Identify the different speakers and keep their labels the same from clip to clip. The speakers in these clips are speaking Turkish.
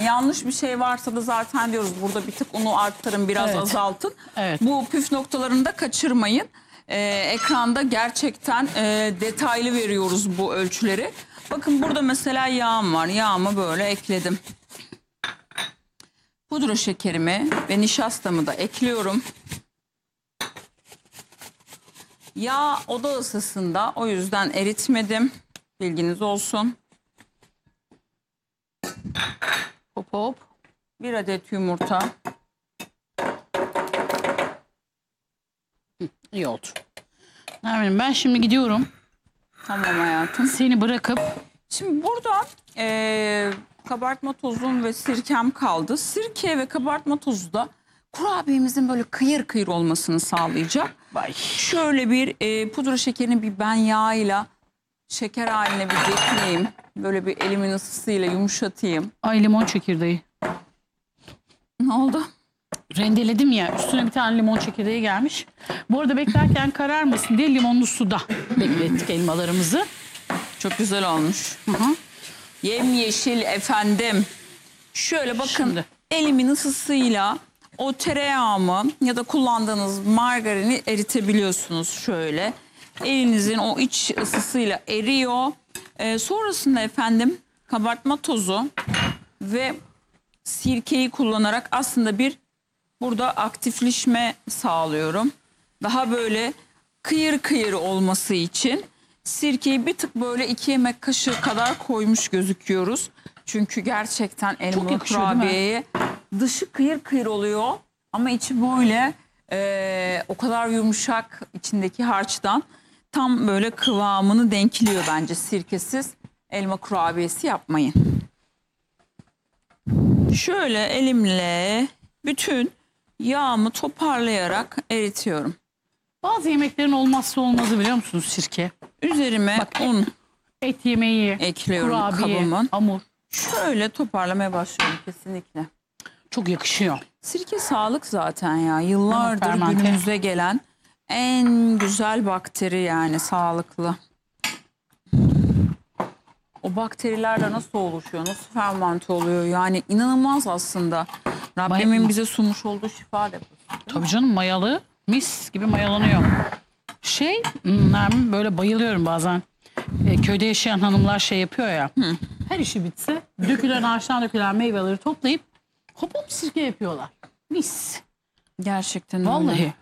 Speaker 1: yanlış bir şey varsa da zaten diyoruz burada bir tık unu arttırın, biraz azaltın.
Speaker 2: Evet.
Speaker 1: Bu püf noktalarını da kaçırmayın. Ekranda gerçekten detaylı veriyoruz bu ölçüleri. Bakın burada mesela yağım var. Yağımı böyle ekledim. Pudra şekerimi ve nişastamı da ekliyorum. Yağ oda ısısında, o yüzden eritmedim. Bilginiz olsun. Hop hop. 1 adet yumurta.
Speaker 2: İyi oldu. Nermin, ben şimdi gidiyorum.
Speaker 1: Tamam hayatım.
Speaker 2: Seni bırakıp.
Speaker 1: Şimdi burada kabartma tozum ve sirkem kaldı. Sirke ve kabartma tozu da kurabiyemizin böyle kıyır kıyır olmasını sağlayacak.
Speaker 2: Vay.
Speaker 1: Şöyle bir pudra şekerini bir ben yağıyla şeker haline bir getireyim. Böyle bir elimin ısısıyla yumuşatayım.
Speaker 2: Ay, limon çekirdeği.
Speaker 1: Ne oldu?
Speaker 2: Rendeledim ya, üstüne bir tane limon çekirdeği gelmiş. Bu arada beklerken kararmasın diye limonlu suda beklettik elmalarımızı.
Speaker 1: Çok güzel olmuş.
Speaker 2: Hı hı.
Speaker 1: Yemyeşil efendim. Şöyle bakın,
Speaker 2: Şimdi.
Speaker 1: elimin ısısıyla o tereyağımı ya da kullandığınız margarini eritebiliyorsunuz şöyle. Elinizin o iç ısısıyla eriyor. Sonrasında efendim kabartma tozu ve sirkeyi kullanarak aslında bir burada aktifleşme sağlıyorum. Daha böyle kıyır kıyır olması için sirkeyi bir tık böyle 2 yemek kaşığı kadar koymuş gözüküyoruz. Çünkü gerçekten elmalı
Speaker 2: yakışıyor, değil mi?
Speaker 1: kurabiyeye dışı kıyır kıyır oluyor ama içi böyle o kadar yumuşak içindeki harçtan, tam böyle kıvamını denkliyor bence. Sirkesiz elma kurabiyesi yapmayın. Şöyle elimle bütün yağımı toparlayarak eritiyorum.
Speaker 2: Bazı yemeklerin olmazsa olmazı biliyor musunuz sirke?
Speaker 1: Üzerime
Speaker 2: Bak,
Speaker 1: un
Speaker 2: Et yemeği,
Speaker 1: ekliyorum
Speaker 2: kurabiye,
Speaker 1: kabımın.
Speaker 2: hamur.
Speaker 1: Şöyle toparlamaya başlıyorum kesinlikle.
Speaker 2: Çok yakışıyor.
Speaker 1: Sirke sağlık zaten ya. Yıllardır
Speaker 2: fermente.
Speaker 1: günümüze gelen en güzel bakteri, yani sağlıklı. O bakterilerle nasıl oluşuyor, nasıl fermente oluyor, yani inanılmaz aslında. Rabbimin bize sunmuş olduğu şifa deposu.
Speaker 2: Tabii canım, mayalı, mis gibi mayalanıyor. Nermin, böyle bayılıyorum bazen. Köyde yaşayan hanımlar şey yapıyor ya. Her işi bitse dökülen, ağaçtan dökülen meyveleri toplayıp hop hop sirke yapıyorlar. Mis.
Speaker 1: Gerçekten
Speaker 2: Vallahi.
Speaker 1: öyle.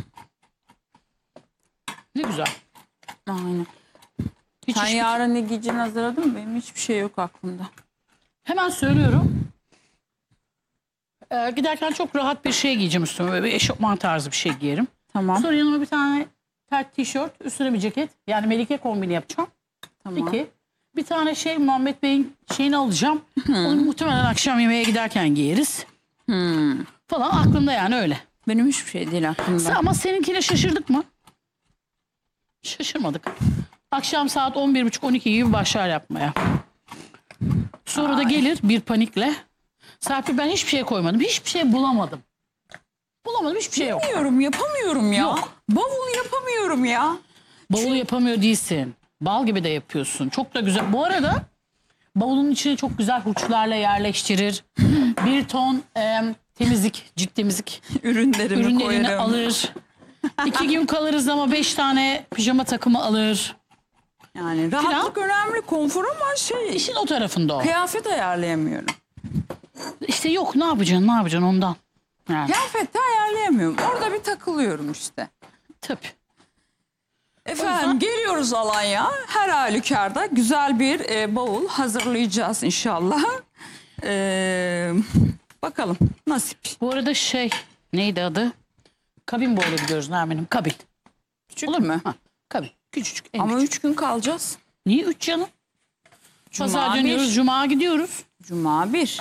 Speaker 2: Ne güzel.
Speaker 1: Aynen.
Speaker 2: Hiç
Speaker 1: Sen
Speaker 2: iş-
Speaker 1: yarın ne giyeceğini hazırladın mı? Benim hiçbir şey yok aklımda.
Speaker 2: Hemen söylüyorum. Giderken çok rahat bir şey giyeceğim üstüme. Böyle bir eşofman tarzı bir şey giyerim.
Speaker 1: Tamam.
Speaker 2: Sonra yanıma bir tane tert tişört, üstüne bir ceket. Yani Melike kombini yapacağım.
Speaker 1: Tamam.
Speaker 2: 2. Bir tane Muhammed Bey'in şeyini alacağım. Onu muhtemelen akşam yemeğe giderken giyeriz. Falan aklımda, yani öyle.
Speaker 1: Benim hiçbir şey değil aklımda.
Speaker 2: Ama seninkine şaşırdık mı? Şaşırmadık. Akşam saat 11.30-12 gibi başlar yapmaya. Sonra da gelir bir panikle. Serpil, ben hiçbir şey koymadım. Hiçbir şey bulamadım. Bulamadım, hiçbir şey yok.
Speaker 1: Yapamıyorum ya.
Speaker 2: Yok.
Speaker 1: Bavul yapamıyorum ya.
Speaker 2: Bavulu yapamıyor değilsin. Bal gibi de yapıyorsun. Çok da güzel. Bu arada bavulun içine çok güzel hurçlarla yerleştirir. Bir ton temizlik, cilt temizlik
Speaker 1: Ürünlerimi
Speaker 2: ürünlerini
Speaker 1: koyarım.
Speaker 2: alır. 2 gün kalırız ama 5 tane pijama takımı alır.
Speaker 1: Yani rahatlık önemli, konfor, ama
Speaker 2: İşin o tarafında o.
Speaker 1: kıyafet ayarlayamıyorum.
Speaker 2: İşte yok, ne yapacaksın ondan. Yani.
Speaker 1: Kıyafet de ayarlayamıyorum. Orada bir takılıyorum işte.
Speaker 2: Tabii.
Speaker 1: Efendim geliyoruz Alanya. Her halükarda güzel bir bavul hazırlayacağız inşallah. Bakalım nasip.
Speaker 2: Bu arada neydi adı? Kabin boylu gidiyoruz Nermin'im. Kabin.
Speaker 1: Küçük
Speaker 2: Olur
Speaker 1: mü?
Speaker 2: mu? Ha, kabin. Küçücük. En
Speaker 1: Ama
Speaker 2: küçük.
Speaker 1: 3 gün kalacağız.
Speaker 2: Niye 3 canım?
Speaker 1: Cuma
Speaker 2: Pazar dönüyoruz,
Speaker 1: 1.
Speaker 2: Cuma gidiyoruz.
Speaker 1: Cuma 1.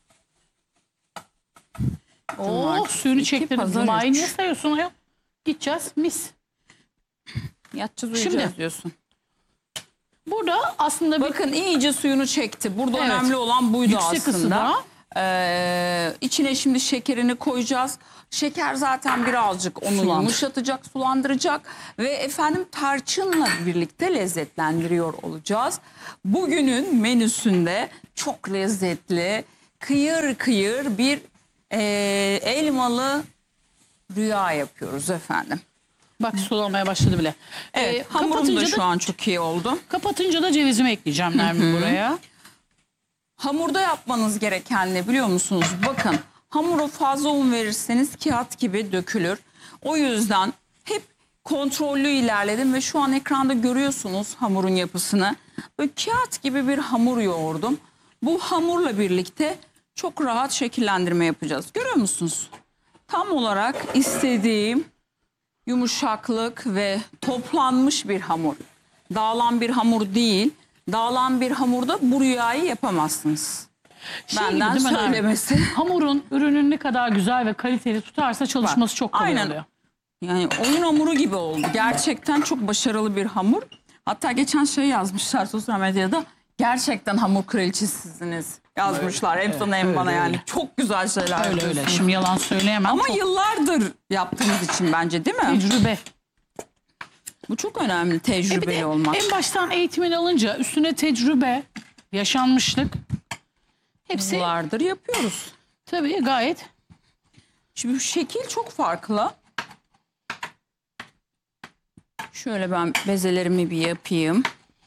Speaker 2: Suyunu
Speaker 1: iki,
Speaker 2: çektirdim.
Speaker 1: pazar
Speaker 2: Cuma'yı
Speaker 1: üç.
Speaker 2: niye sayıyorsun ya? Gideceğiz, mis.
Speaker 1: Yatacağız, uyuyacağız
Speaker 2: Şimdi.
Speaker 1: diyorsun.
Speaker 2: Burada aslında bir
Speaker 1: Bakın iyice suyunu çekti. Burada
Speaker 2: Evet.
Speaker 1: önemli olan buydu
Speaker 2: Yüksek
Speaker 1: aslında.
Speaker 2: ısıda.
Speaker 1: İçine şimdi şekerini koyacağız. Şeker zaten birazcık onu yumuşatacak, sulandıracak ve efendim tarçınla birlikte lezzetlendiriyor olacağız. Bugünün menüsünde çok lezzetli, kıyır kıyır bir elmalı rüya yapıyoruz efendim.
Speaker 2: Bak sulamaya başladı bile.
Speaker 1: Evet, hamurum da
Speaker 2: kapatınca
Speaker 1: şu an çok iyi oldu.
Speaker 2: Kapatınca da cevizimi ekleyeceğim Nermin buraya.
Speaker 1: Hamurda yapmanız gereken ne biliyor musunuz? Bakın, hamura fazla un verirseniz kağıt gibi dökülür. O yüzden hep kontrollü ilerledim ve şu an ekranda görüyorsunuz hamurun yapısını. Böyle kağıt gibi bir hamur yoğurdum. Bu hamurla birlikte çok rahat şekillendirme yapacağız. Görüyor musunuz? Tam olarak istediğim yumuşaklık ve toplanmış bir hamur. Dağılan bir hamur değil. Dağılan bir hamurda bu rüyayı yapamazsınız. Benden
Speaker 2: gibi değil mi Nermin?
Speaker 1: söylemesi.
Speaker 2: Hamurun ürünün ne kadar güzel ve kaliteli tutarsa çalışması çok kolay
Speaker 1: Aynen.
Speaker 2: oluyor.
Speaker 1: Yani oyun hamuru gibi oldu. Gerçekten çok başarılı bir hamur. Hatta geçen şey yazmışlar sosyal medyada. Gerçekten hamur kraliçesisiniz yazmışlar. Hem sana hem bana yani. Çok güzel şeyler.
Speaker 2: Öyle öyle.
Speaker 1: yapıyorsunuz.
Speaker 2: Şimdi yalan söyleyemem.
Speaker 1: Ama
Speaker 2: Çok
Speaker 1: yıllardır yaptığınız için bence, değil mi?
Speaker 2: tecrübe.
Speaker 1: Bu çok önemli,
Speaker 2: Bir
Speaker 1: tecrübeli
Speaker 2: de
Speaker 1: olmak.
Speaker 2: en baştan eğitimini alınca üstüne tecrübe, yaşanmışlık hepsi
Speaker 1: Yıllardır yapıyoruz.
Speaker 2: tabii gayet.
Speaker 1: Şimdi bu şekil çok farklı. Şöyle ben bezelerimi bir yapayım.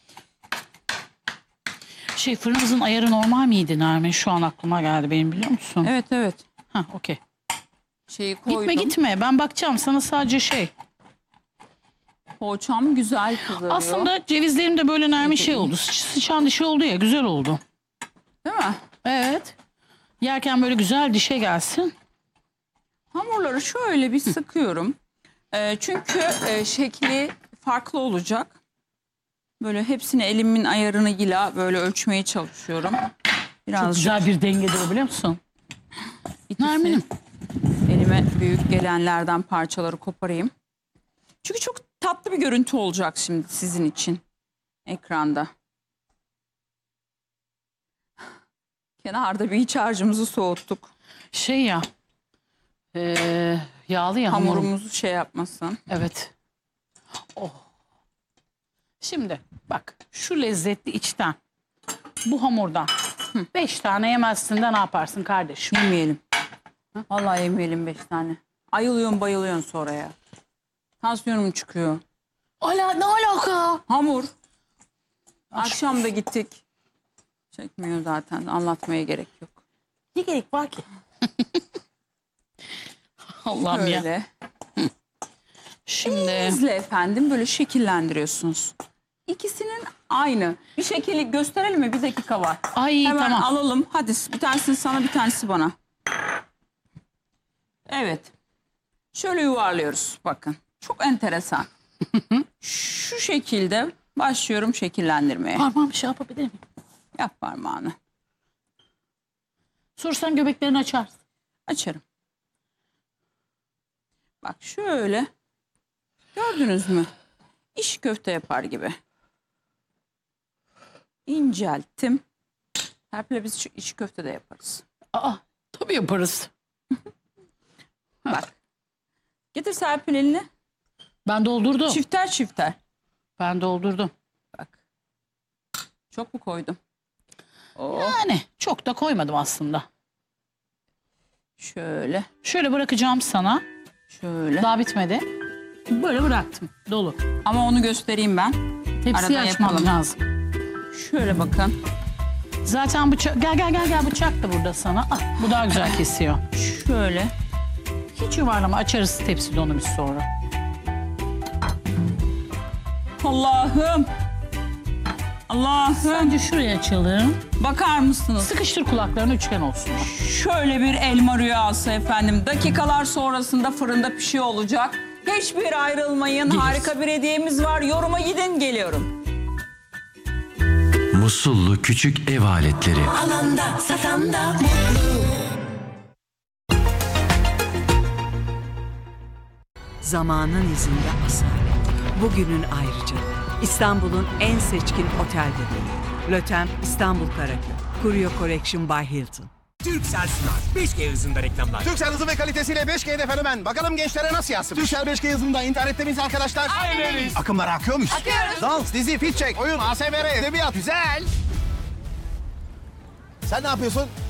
Speaker 2: Fırınımızın ayarı normal miydi Nermin? Şu an aklıma geldi benim, biliyor musun?
Speaker 1: Evet evet.
Speaker 2: Ha, okey.
Speaker 1: Şeyi koydum.
Speaker 2: Gitme ben bakacağım sana, sadece
Speaker 1: Poğaçam güzel kızarıyor.
Speaker 2: Aslında cevizlerim de böyle Nermin oldu. Sıçan dişi oldu ya, güzel oldu.
Speaker 1: Değil mi?
Speaker 2: Evet. Yerken böyle güzel dişe gelsin.
Speaker 1: Hamurları şöyle bir sıkıyorum. Çünkü şekli farklı olacak. Böyle hepsini elimin ayarıyla böyle ölçmeye çalışıyorum.
Speaker 2: Çok
Speaker 1: Biraz
Speaker 2: güzel bir dengedir o, biliyor musun? Nermin'im.
Speaker 1: elime büyük gelenlerden parçaları koparayım. Çünkü çok tatlı bir görüntü olacak şimdi sizin için ekranda. Kenarda bir iç harcımızı soğuttuk.
Speaker 2: Ya. Yağlı ya hamurum.
Speaker 1: Hamurumuzu şey yapmasın.
Speaker 2: Evet. Oh. Şimdi bak, şu lezzetli içten, bu hamurdan 5 tane yemezsin de ne yaparsın kardeşim?
Speaker 1: Yemeyelim. Vallahi yemeyelim 5 tane. Ayılıyorsun bayılıyorsun sonra ya. Tansiyonum çıkıyor.
Speaker 2: Ne alaka?
Speaker 1: Hamur. Akşam da gittik. Çekmiyor zaten. Anlatmaya gerek yok.
Speaker 2: Ne gerek var ki? Allah'ım ya.
Speaker 1: Böyle.
Speaker 2: Şimdi
Speaker 1: Elinizle efendim böyle şekillendiriyorsunuz. İkisinin aynı. Bir şekli gösterelim mi? Bir dakika var.
Speaker 2: ay
Speaker 1: Hemen
Speaker 2: tamam.
Speaker 1: alalım. Hadi bir tanesini sana, bir tanesi bana. Evet. Şöyle yuvarlıyoruz. Bakın. Çok enteresan. Şu şekilde başlıyorum şekillendirmeye.
Speaker 2: Parmağım bir şey yapabilir miyim?
Speaker 1: Yap parmağını.
Speaker 2: Sorsan göbeklerini açarsın.
Speaker 1: Açarım. Bak şöyle. Gördünüz mü? İş köfte yapar gibi. İncelttim. Serpil'e biz iş köfte de yaparız.
Speaker 2: Tabii yaparız.
Speaker 1: Bak. Getir Serpil elini.
Speaker 2: Ben doldurdum.
Speaker 1: Çifter çifter.
Speaker 2: Ben doldurdum.
Speaker 1: Bak. Çok mu koydum? Oh.
Speaker 2: Yani çok da koymadım aslında.
Speaker 1: Şöyle.
Speaker 2: Şöyle bırakacağım sana.
Speaker 1: Şöyle.
Speaker 2: Daha bitmedi. Böyle bıraktım. Dolu.
Speaker 1: Ama onu göstereyim ben.
Speaker 2: Tepsiyi
Speaker 1: Arada
Speaker 2: açmam
Speaker 1: yapalım.
Speaker 2: lazım.
Speaker 1: Şöyle bakın.
Speaker 2: Zaten bıçak... Gel bıçak da burada sana. Bu daha güzel kesiyor.
Speaker 1: Şöyle.
Speaker 2: Hiç yuvarlama, açarız tepside onu biz sonra.
Speaker 1: Allah'ım. Allah'ım.
Speaker 2: Bence şuraya açalım.
Speaker 1: Bakar mısınız?
Speaker 2: Sıkıştır kulaklarını, üçgen olsun.
Speaker 1: Şöyle bir elma rüyası efendim. Dakikalar sonrasında fırında pişiyor olacak. Hiçbir ayrılmayın.
Speaker 2: Geliriz.
Speaker 1: Harika bir hediyemiz var. Yoruma gidin, geliyorum.
Speaker 3: Musullu küçük ev aletleri.
Speaker 4: Alanda, satanda,
Speaker 5: Zamanın izinde asalet. Bugünün ayrıcalığı. İstanbul'un en seçkin otel bebeği. Lotem İstanbul Karaköy. Curio Collection by Hilton.
Speaker 6: Turkcell sunar. 5G hızında reklamlar.
Speaker 7: Turkcell hızı ve kalitesiyle 5G'de fenomen. Bakalım gençlere nasıl yansımış? Turkcell 5G hızında internette miyiz arkadaşlar?
Speaker 6: Aynıyız.
Speaker 7: Akımlara akıyor muyuz? Akıyoruz. Dans, dizi, fit check, oyun, ASMR, edebiyat. Güzel. Sen ne yapıyorsun?